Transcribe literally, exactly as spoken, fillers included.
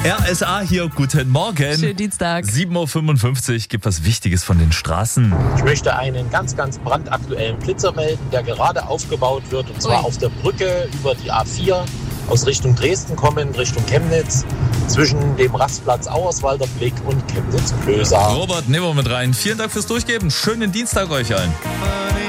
R S A hier, guten Morgen. Schönen Dienstag. sieben Uhr fünfundfünfzig, gibt was Wichtiges von den Straßen. Ich möchte einen ganz, ganz brandaktuellen Blitzer melden, der gerade aufgebaut wird. Und zwar Ui. auf der Brücke über die A vier aus Richtung Dresden kommend, Richtung Chemnitz, zwischen dem Rastplatz Auerswalder Blick und Chemnitz-Klöser. Robert, nehmen wir mit rein. Vielen Dank fürs Durchgeben. Schönen Dienstag euch allen.